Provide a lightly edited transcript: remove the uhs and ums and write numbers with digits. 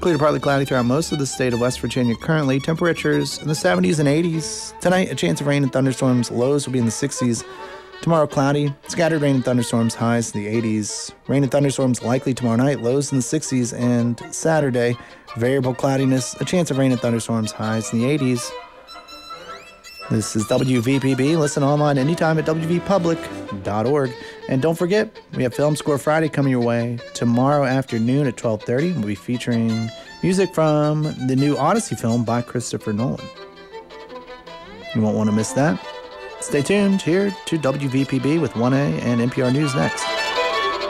Partly to partly cloudy throughout most of the state of West Virginia currently. Temperatures in the 70s and 80s. Tonight, a chance of rain and thunderstorms. Lows will be in the 60s. Tomorrow, cloudy. Scattered rain and thunderstorms. Highs in the 80s. Rain and thunderstorms likely tomorrow night. Lows in the 60s. And Saturday, variable cloudiness. A chance of rain and thunderstorms. Highs in the 80s. This is WVPB. Listen online anytime at wvpublic.org. And don't forget, we have Film Score Friday coming your way tomorrow afternoon at 12:30. We'll be featuring music from the new Odyssey film by Christopher Nolan. You won't want to miss that. Stay tuned here to WVPB with 1A and NPR News next.